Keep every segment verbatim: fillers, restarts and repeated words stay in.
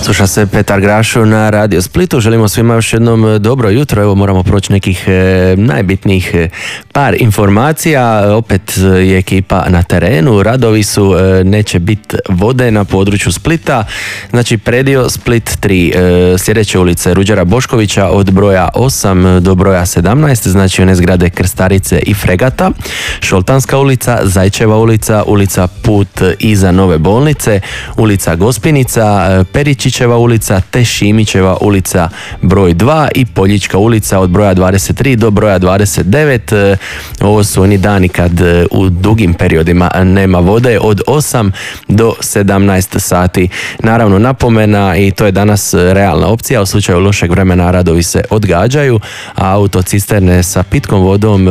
Sluša se Petar Grašo na Radio Splitu. Želimo svima još jednom dobro jutro. Evo moramo proći nekih e, najbitnijih e, par informacija. Opet je ekipa na terenu. Radovi su, e, neće biti vode na području Splita. Znači predio Split tri. E, sljedeće ulice Ruđera Boškovića od broja osam do broja sedamnaest. Znači one zgrade Krstarice i Fregata. Šoltanska ulica, Zajčeva ulica, ulica Put iza Nove bolnice, ulica Gospinica, Peričićeva ulica te Šimićeva ulica broj dva i Poljička ulica od broja dvadeset tri do broja dvadeset devet. Ovo su oni dani kad u dugim periodima nema vode od osam do sedamnaest sati. Naravno napomena, i to je danas realna opcija, u slučaju lošeg vremena radovi se odgađaju, a autocisterne sa pitkom vodom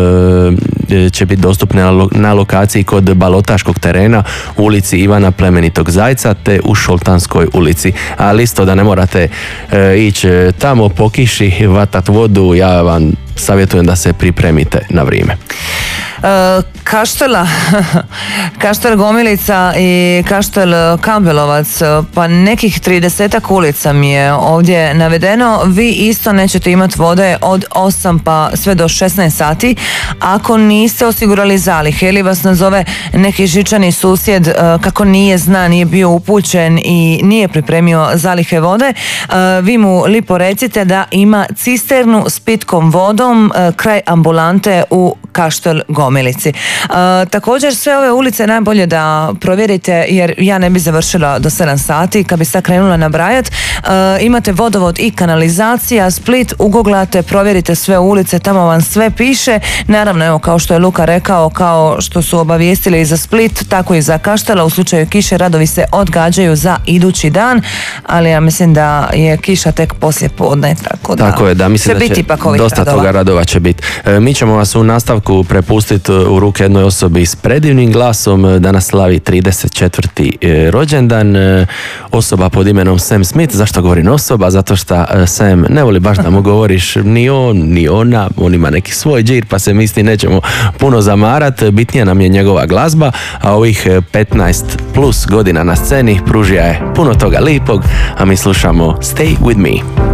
će biti dostupne na lokaciji kod Balotaškog terena u ulici Ivana Plemenitog Zajca te u Šoltanskoj ulici. Ali isto da ne morate e, ići tamo po kiši vatat vodu, ja vam savjetujem da se pripremite na vrijeme. E, Kaštela, Kaštel Gomilica i Kaštel Kambelovac, pa nekih tridesetak ulica mi je ovdje navedeno. Vi isto nećete imati vode od osam pa sve do šesnaest sati. Ako niste osigurali zalihe ili vas nazove neki žičani susjed kako nije zna, nije bio upućen i nije pripremio zalihe vode, vi mu lipo recite da ima cisternu s pitkom vodom kraj ambulante u Kaštel Gomilici. E, također sve ove ulice najbolje da provjerite, jer ja ne bi završila do sedam sati kad bi sad krenula nabrajat. E, imate vodovod i kanalizacija, Split, ugoglate, provjerite sve ulice, tamo vam sve piše. Naravno, evo, kao što je Luka rekao, kao što su obavijestili i za Split, tako i za Kaštela, u slučaju kiše radovi se odgađaju za idući dan, ali ja mislim da je kiša tek poslije podne, tako da, tako je, da mislim će da će biti ipak ovih dosta radova. toga radova će biti. E, mi ćemo vas u nastavku prepustiti u ruke jednoj osobi s predivnim glasom. Danas slavi trideset četvrti rođendan. E, osoba pod imenom Sam Smith. Zašto govorim osoba? Zato što Sam ne voli baš da mu govoriš ni on, ni ona. On ima neki svoj džir, pa se misli nećemo puno zamarat. Bitnija nam je njegova glazba, a ovih petnaest plus godina na sceni pružija je puno toga lipog, a mi slušamo Stay With Me.